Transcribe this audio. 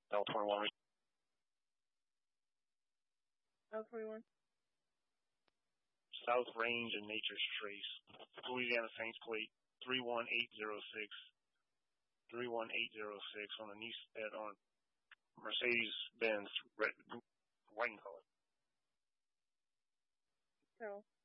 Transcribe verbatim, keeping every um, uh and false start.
L twenty-one. L twenty-one. South Range and Nature's Trace. Louisiana Saints plate three one eight zero six. three one eight zero six on the Nissan, on Mercedes-Benz red, white and color. So.